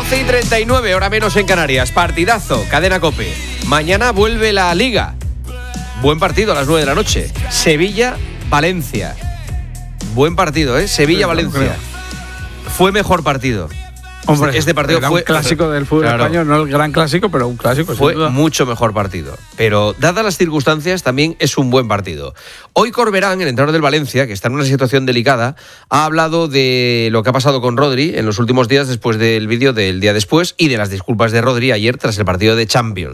12:39, hora menos en Canarias. Partidazo, Cadena COPE. Mañana vuelve la Liga. Buen partido a las 9 de la noche. Sevilla-Valencia. Buen partido, ¿eh? Sevilla-Valencia. Fue mejor partido. Hombre, este partido era fue un clásico del fútbol español, no el gran clásico, pero un clásico. Fue mucho mejor partido. Pero dadas las circunstancias, también es un buen partido. Hoy Corberán, el entrenador del Valencia, que está en una situación delicada, ha hablado de lo que ha pasado con Rodri en los últimos días después del vídeo del día después y de las disculpas de Rodri ayer tras el partido de Champions.